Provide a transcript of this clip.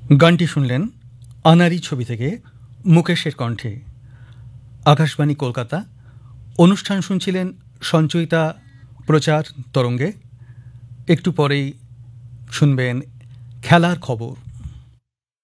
গানটি শুনলেন আনারি ছবি থেকে মুকেশের কণ্ঠে। আকাশবাণী কলকাতা। অনুষ্ঠান শুনছিলেন সঞ্চয়িতা প্রচার তরঙ্গে। একটু পরেই শুনবেন খেলার খবর।